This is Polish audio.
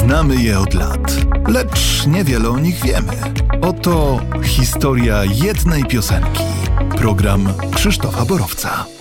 Znamy je od lat, lecz niewiele o nich wiemy. Oto historia jednej piosenki. Program Krzysztofa Borowca.